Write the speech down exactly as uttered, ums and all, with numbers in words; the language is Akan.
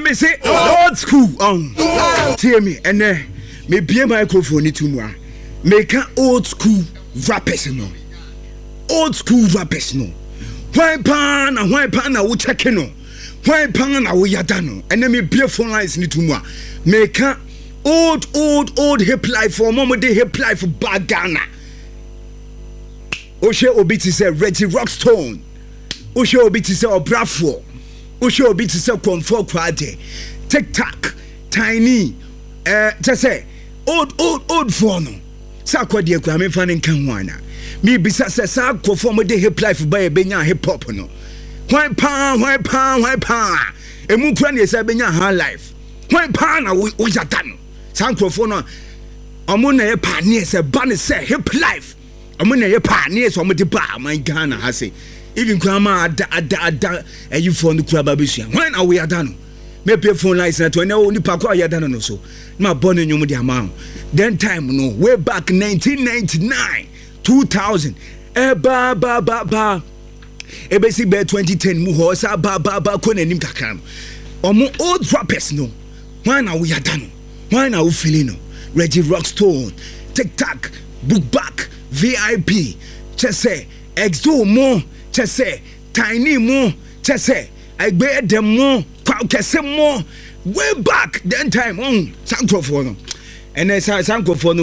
me say old school um tell me and then me be microphone to me make an old school rappers no old school rappers no why pan and why pan na wo check no why pan na wo yada no and then me be phone lines ni to me make an old old old hip life for mom de hip life for bad Ghana Oshe obi ti say Reggie Rockstone Oshe obi ti say Obrafo Oshe obi ti say Comfort Kwade TikTok Tiny eh just say old old old for no sa kwade kwa me fa ne kan wana me bisa say sa ko for mo de hip life ba e benya hip hop no why pa why pa why pa emu kura ne say benya high life why pa na wo yada no sa nkrofo no omo na e pa ne say ba ne say hip life omo na ye pa ne so omo de ba man Ghana ha say even grandma ada ada ada e you for no kura ba besia when are we ada no me pay phone license to na oni pa kwa ya da no so na born nyum de ama then time no way back nineteen ninety-nine two thousand e ba ba ba ba e be si be twenty ten mu ho sa ba ba ba ko nanim kakram omo old rappers no when are we ada no when are we feeling no Reggie Rockstone TikTok book back V I P just say exo mo just say tiny mo just say I bear them more kwakese mo way back then time on sankrofo no and then sankrofo